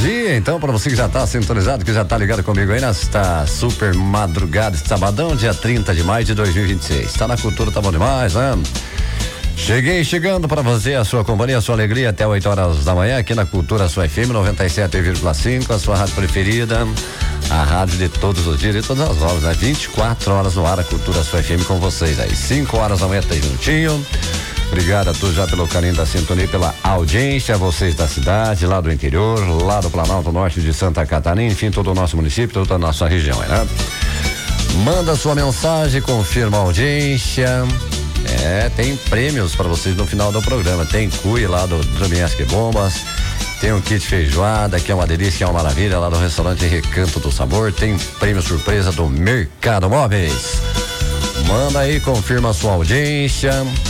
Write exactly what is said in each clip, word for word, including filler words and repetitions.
dia, então, para você que já tá sintonizado, que já tá ligado comigo aí nesta super madrugada de sabadão, dia trinta de maio de dois mil e vinte e seis. Tá na cultura, tá bom demais, né? Cheguei chegando para você, a sua companhia, a sua alegria até oito horas da manhã aqui na Cultura, sua F M noventa e sete vírgula cinco, a sua rádio preferida, a rádio de todos os dias e todas as horas, né? vinte e quatro horas no ar, a Cultura, sua F M com vocês aí. cinco horas da manhã, três minutinhos. Obrigado a todos já pelo carinho da sintonia, pela audiência, vocês da cidade, lá do interior, lá do Planalto Norte de Santa Catarina, enfim, todo o nosso município, toda a nossa região, né? Manda sua mensagem, confirma a audiência. É, tem prêmios para vocês no final do programa. Tem cuia lá do Dramiesque Bombas, tem um kit feijoada, que é uma delícia, que é uma maravilha, lá do restaurante Recanto do Sabor. Tem prêmio surpresa do Mercado Móveis. Manda aí, confirma a sua audiência.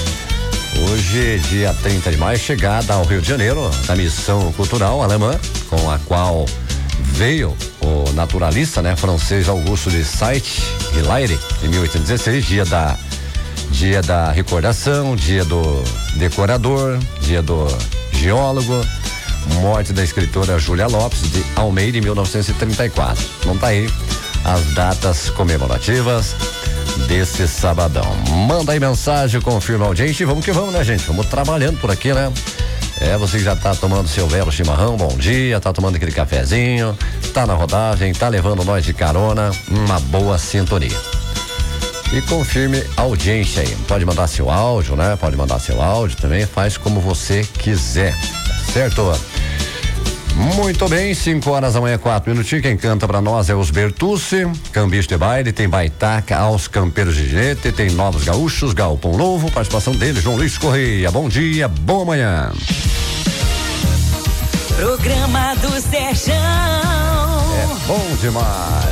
Hoje, dia trinta de maio, chegada ao Rio de Janeiro, da missão cultural alemã, com a qual veio o naturalista, né, francês Augusto de Saint-Hilaire, em mil oitocentos e dezesseis, dia da Dia da recordação, dia do decorador, dia do geólogo, morte da escritora Júlia Lopes de Almeida em mil novecentos e trinta e quatro. Não tá aí as datas comemorativas desse sabadão. Manda aí mensagem, confirma a audiência e vamos que vamos, né, gente? Vamos trabalhando por aqui, né? É, você que já tá tomando seu belo chimarrão, bom dia, tá tomando aquele cafezinho, tá na rodagem, tá levando nós de carona, uma boa sintonia. E confirme a audiência aí. Pode mandar seu áudio, né? Pode mandar seu áudio também, faz como você quiser, certo? Muito bem, cinco horas da manhã, quatro minutinhos. Quem canta pra nós é os Bertucci, Cambista de Baile, tem Baitaca aos Campeiros de Ginete, tem Novos Gaúchos, Galpão Novo, participação dele, João Luiz Correia. Bom dia, boa manhã. Programa do Serjão. É bom demais.